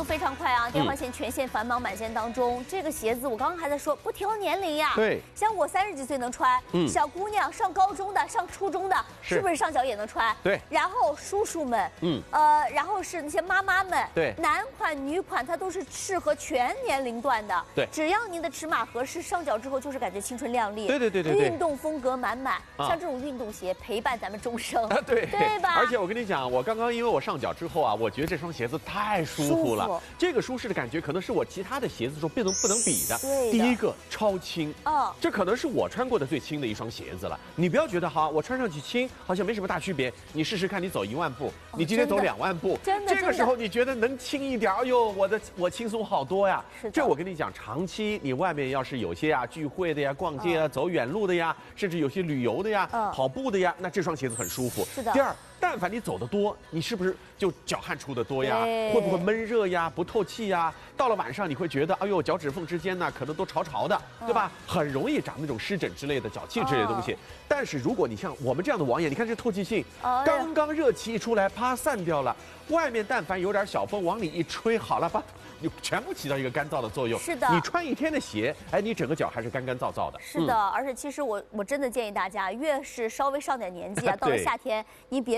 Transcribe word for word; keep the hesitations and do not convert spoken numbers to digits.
速非常快啊，电话线全线繁忙满线当中，嗯、这个鞋子我刚刚还在说不挑年龄呀。 对， 像我三十几岁能穿，嗯，小姑娘上高中的、上初中的，是, 是不是上脚也能穿？ 对。 然后叔叔们，嗯，呃，然后是那些妈妈们， 对， 男款、女款它都是适合全年龄段的。 对， 只要您的尺码合适，上脚之后就是感觉青春靓丽。 对对对对对， 运动风格满满，啊、像这种运动鞋陪伴咱们终生。啊， 对对吧？ 而且我跟你讲，我刚刚因为我上脚之后啊，我觉得这双鞋子太舒服了。舒服这个舒适的感觉可能是我其他的鞋子中不能不能比的。 对的。 第一个超轻， 哦， 这可能是我穿过的最轻的一双鞋子了。你不要觉得哈，我穿上去轻，好像没什么大区别。你试试看，你走一万步，哦、你今天走两万步， 真的， 这个时候你觉得能轻一点？哎呦，我的我轻松好多呀。 是的。 这我跟你讲，长期你外面要是有些啊聚会的呀、逛街啊、哦、走远路的呀，甚至有些旅游的呀、哦、跑步的呀，那这双鞋子很舒服。 是的。 第二，但凡你走得多，你是不是就脚汗出得多呀？会不会闷热呀？不透气呀？到了晚上你会觉得，哎呦，脚趾缝之间呢可能都潮潮的，对吧？嗯、很容易长那种湿疹之类的、脚气之类的东西。哦、但是如果你像我们这样的网眼，你看这透气性，哦、刚刚热气一出来，啪散掉了。外面但凡有点小风往里一吹，好了吧，你全部起到一个干燥的作用。 是的， 你穿一天的鞋，哎，你整个脚还是干干燥燥的。 是的，嗯、而且其实我我真的建议大家，越是稍微上点年纪啊，到了夏天，你别。